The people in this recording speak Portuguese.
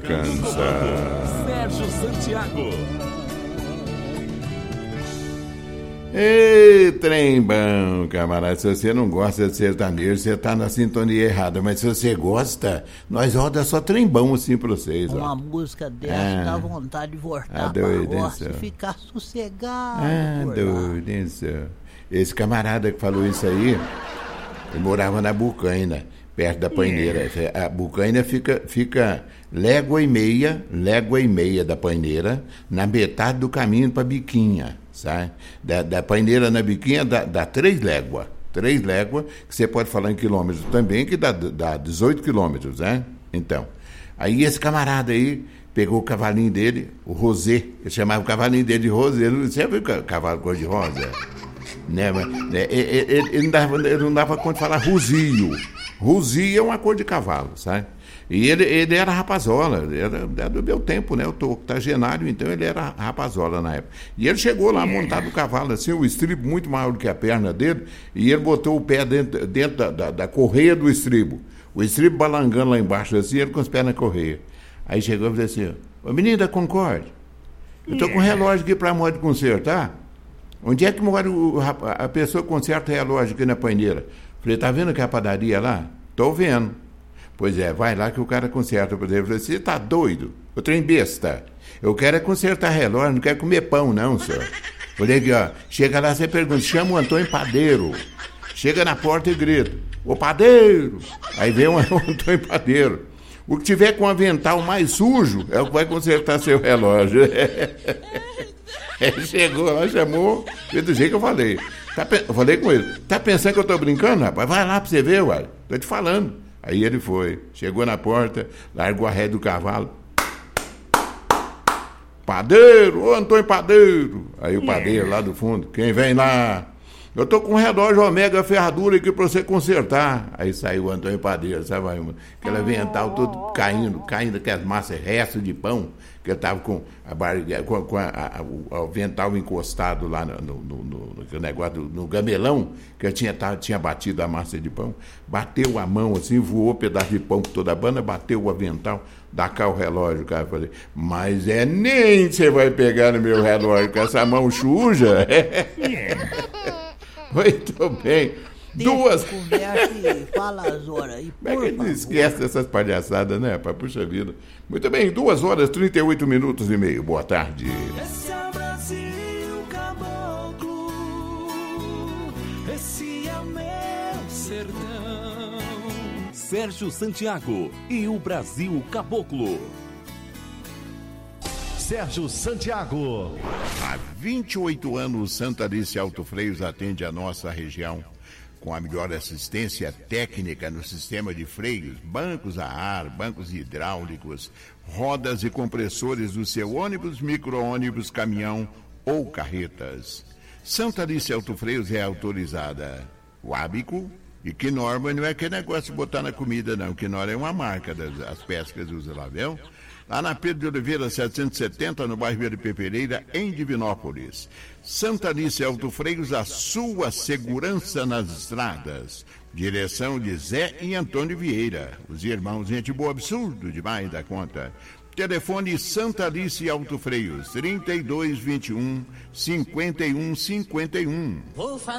descansa. Sérgio Santiago. Ei, trem bom, camarada. Se você não gosta de sertanejo, você tá na sintonia errada. Mas se você gosta, nós roda só trem bom assim pra vocês. Uma música dessa dá vontade de voltar pra roça e ficar sossegado. Doido, hein, senhor? Esse camarada que falou isso aí, ele morava na Bucaina, perto da Paineira. A Bucaina fica légua e meia da Paineira, na metade do caminho pra Biquinha. Sabe? Da Paineira na Biquinha dá 3 léguas. 3 léguas, que você pode falar em quilômetros também, que dá 18 quilômetros, né? Então, aí esse camarada aí pegou o cavalinho dele, o Rosé, ele chamava o cavalinho dele de Rosé. Você viu o cavalo cor-de-rosa? Né? Ele não dava conta de falar Rosio. Rosio é uma cor de cavalo, sabe? E ele era rapazola, era do meu tempo, né? Eu tô octogenário, então ele era rapazola na época. E ele chegou lá montado no cavalo, assim, o estribo muito maior do que a perna dele, e ele botou o pé dentro da correia do estribo. O estribo balangando lá embaixo, assim, ele com os pés na correia. Aí chegou e falou assim: ô menino da Concorde, eu tô com um relógio aqui pra moda de consertar. Onde é que mora a pessoa que conserta relógio aqui na Paineira? Falei, tá vendo que é a padaria lá? Tô vendo. Pois é, vai lá que o cara conserta. Eu falei, você tá doido? Eu trem besta. Eu quero é consertar relógio, não quero comer pão não, senhor. Falei aqui, ó, chega lá, você pergunta, chama o Antônio Padeiro. Chega na porta e grita, ô Padeiro. Aí vem o Antônio Padeiro. O que tiver com o avental mais sujo é o que vai consertar seu relógio. Ele chegou lá, chamou, fez do jeito que eu falei. Eu falei com ele, tá pensando que eu tô brincando, rapaz? Vai lá pra você ver, uai. Tô te falando. Aí ele foi, chegou na porta, largou a rédea do cavalo. Padeiro, ô Antônio Padeiro. Aí o padeiro lá do fundo, quem vem lá? Eu tô com um relógio Omega Ferradura aqui pra você consertar. Aí saiu o Antônio Padeiro, sabe? Aquele avental todo caindo, aquelas massas, restos de pão, que eu tava com o avental encostado lá no negócio, no gamelão, que eu tinha batido a massa de pão. Bateu a mão assim, voou um pedaço de pão por toda a banda, bateu o avental, dá cá o relógio, cara. Eu falei, mas nem você vai pegar no meu relógio com essa mão suja. Muito bem. Duas. Conversa e fala as horas aí, por favor. Não esquece dessas palhaçadas, né, pai? Puxa vida. Muito bem, 2h38 Boa tarde. Esse é o Brasil caboclo, esse é o meu sertão. Sérgio Santiago e o Brasil Caboclo. Sérgio Santiago. Há 28 anos, Santa Alice Auto Freios atende a nossa região com a melhor assistência técnica no sistema de freios, bancos a ar, bancos hidráulicos, rodas e compressores do seu ônibus, micro-ônibus, caminhão ou carretas. Santa Alice Auto Freios é autorizada. O Ábico e Knorr, não é aquele negócio de botar na comida, não. Knorr é uma marca das peças que eles usam lá, viu? Lá na Pedro de Oliveira, 770, no bairro Verde Pereira, em Divinópolis. Santa Alice Auto Freios, a sua segurança nas estradas. Direção de Zé e Antônio Vieira. Os irmãos, gente boa, absurdo demais da conta. Telefone Santa Alice Auto Freios, 3221-5151.